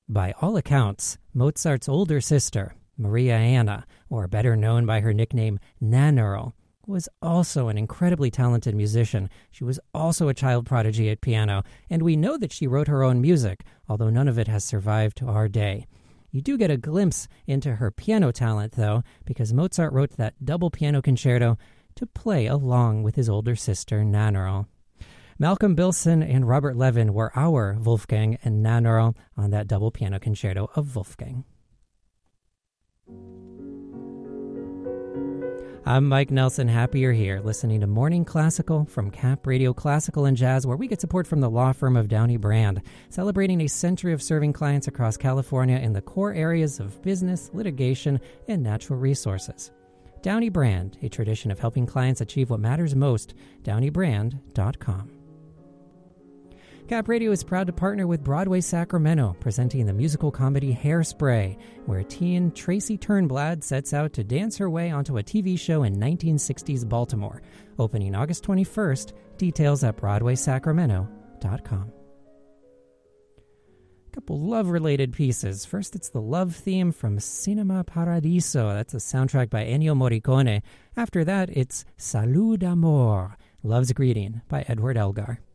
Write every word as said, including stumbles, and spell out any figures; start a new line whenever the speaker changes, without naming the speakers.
By all accounts, Mozart's older sister, Maria Anna, or better known by her nickname Nannerl, was also an incredibly talented musician. She was also a child prodigy at piano, and we know that she wrote her own music, although none of it has survived to our day. You do get a glimpse into her piano talent, though, because Mozart wrote that double piano concerto to play along with his older sister, Nannerl. Malcolm Bilson and Robert Levin were our Wolfgang and Nannerl on that double piano concerto of Wolfgang. I'm Mike Nelson. Happy you're here, listening to Morning Classical from Cap Radio Classical and Jazz, where we get support from the law firm of Downey Brand, celebrating a century of serving clients across California in the core areas of business, litigation, and natural resources. Downey Brand, a tradition of helping clients achieve what matters most, downey brand dot com. Cap Radio is proud to partner with Broadway Sacramento, presenting the musical comedy Hairspray, where teen Tracy Turnblad sets out to dance her way onto a T V show in nineteen sixties Baltimore. Opening August twenty-first, details at broadway sacramento dot com. A couple love-related pieces. First, it's the love theme from Cinema Paradiso. That's a soundtrack by Ennio Morricone. After that, it's Salud Amor, Love's Greeting by Edward Elgar.